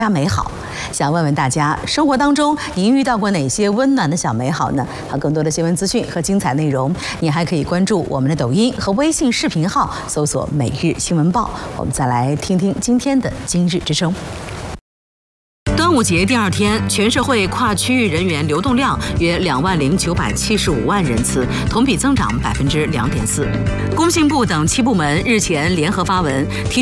美好。想问问大家，生活当中您遇到过哪些温暖的小美好呢？好，更多的新闻资讯和精彩内容，你还可以关注我们的抖音和微信视频号，搜索“每日新闻报”。我们再来听听今天的今日之声。端午节第2天，全社会跨区域人员流动量约20975万人次，同比增长2.4%。工信部等7部门日前联合发文，